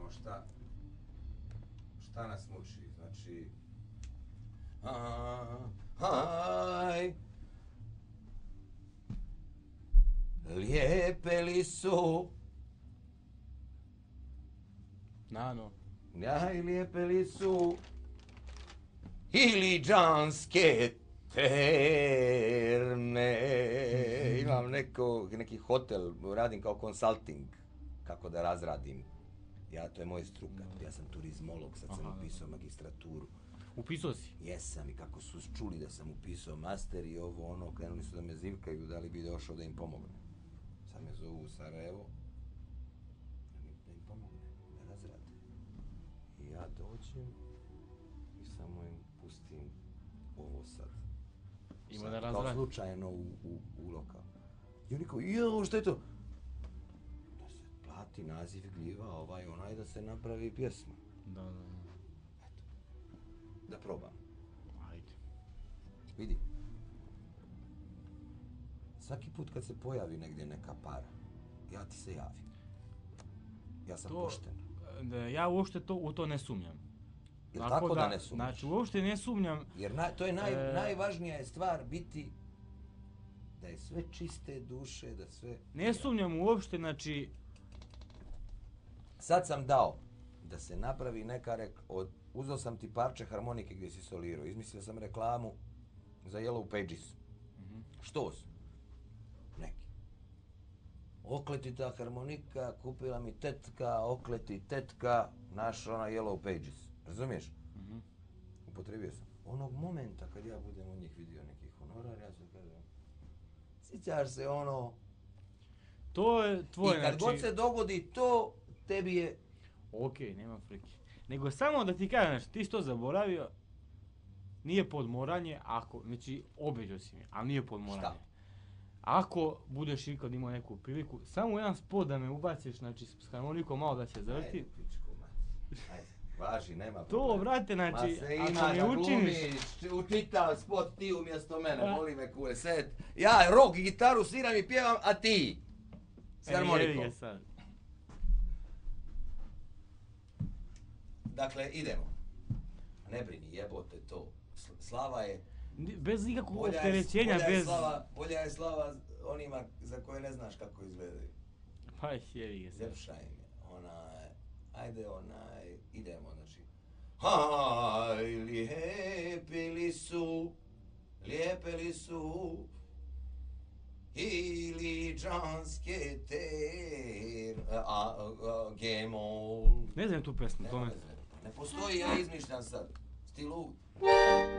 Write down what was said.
vidimo šta nas muči, znači... Aj, lijepe li su... Nano. Aj, lijepe li su... Iliđanske terme. Imam neki hotel, radim kao konsulting, kako da razradim. To je moj struka, ja sam turizmolog, sad sam upisao magistraturu. Upisao si? Jesam, i kako su čuli da sam upisao master i ovo ono, krenuli su da me zivkaju, da li bi došao da im pomogne. Sad me zovu u Sarajevo, da im pomogne, da razrade. I ja dođem i samo im pustim ovo sad. Ima da razrade. Kao slučajno u lokal. I oni kao, jao, šta je to? Da se plati naziv gljiva, onaj, da se napravi pjesma. Da. Da probam. Ajde. Vidi. Svaki put kad se pojavi negdje neka para, ja ti se javim. Ja sam pošten. Ja uopšte u to ne sumnjam. Jel tako da ne sumnjaš? Znači, uopšte ne sumnjam. Jer to je najvažnija je stvar biti da je sve čiste duše, da sve... Ne sumnjam uopšte, znači... Sad sam dao da se napravi neka uzeo sam ti parče harmonike gdje si solirao, izmislio sam reklamu za Yellow Pages. Što su? Neki. Okletita harmonika, kupila mi tetka, okleti tetka, naš Yellow Pages. Razumiješ? Upotrebio sam. Onog momenta kad ja budem od njih vidio neki honorar, ja sam kažem, sjećaš se ono... To je tvoje, I kad god se dogodi to, tebi je... Okej, nema frike. Nego samo da ti kažem, znači, ti si to zaboravio, nije podmoranje, znači, obećao si mi, ali nije podmoranje. Šta? Ako budeš ikad imao neku priliku, samo jedan spot da me ubaciš, znači, s harmonikom malo da se zavrti. Ajde, pičku, ajde, važi, nema problema. To, vrate, znači, ako mi učiniš... Učitav spot ti umjesto mene, voli me kule, sed. Ja rock, gitaru sviram i pjevam, a ti? S harmonikom. Dakle, idemo. Ne brini, jebote to. Slava je... Bez nikakvog opterećenja, bez... Bolja je slava onima za koje ne znaš kako izgledaju. Pa jevi ga se. Ljepša im je. Idemo, znači. Aj, lijepe li su, iliđanske gemol. Ne znam tu pesmu, to ne... Ne postoji, ja izmišljam sad. Stilu...